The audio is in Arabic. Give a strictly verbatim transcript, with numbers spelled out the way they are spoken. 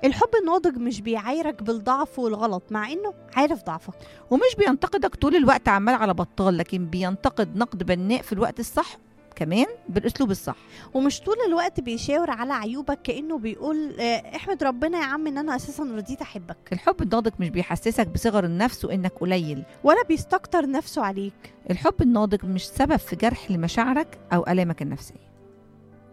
الحب الناضج مش بيعايرك بالضعف والغلط مع إنه عارف ضعفك. ومش بينتقدك طول الوقت عمال على بطال، لكن بينتقد نقد بناء في الوقت الصح، كمان بالأسلوب الصح. ومش طول الوقت بيشاور على عيوبك كأنه بيقول آه، احمد ربنا يا عم إن أنا أساسا رضيت أحبك. الحب الناضج مش بيحسسك بصغر النفس وإنك قليل، ولا بيستكتر نفسه عليك. الحب الناضج مش سبب في جرح لمشاعرك أو آلامك النفسية.